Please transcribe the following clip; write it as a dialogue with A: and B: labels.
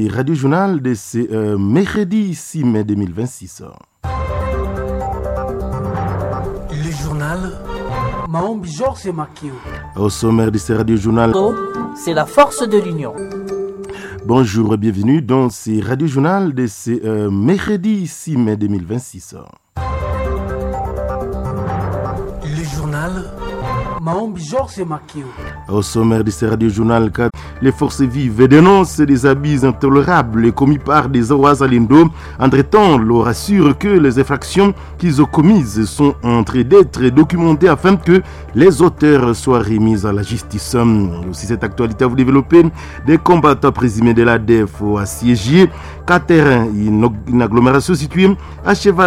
A: Radio Journal de ce mercredi 6 mai 2026.
B: Le journal Maombi Georges Makio.
A: Au sommaire de ce Radio Journal,
C: c'est la force de l'union.
A: Bonjour et bienvenue dans ce Radio Journal de ce mercredi 6 mai 2026.
B: Le journal Maombi Georges Makio.
A: Au sommaire de ce Radio Journal, les forces vives dénoncent des abus intolérables commis par des Awazalindo. Entre-temps, leur assure que les infractions qu'ils ont commises sont en train d'être documentées afin que les auteurs soient remis à la justice. Aussi, cette actualité a vous développé des combattants présumés de l'ADF assiégés, 4 terrains, une agglomération située à cheval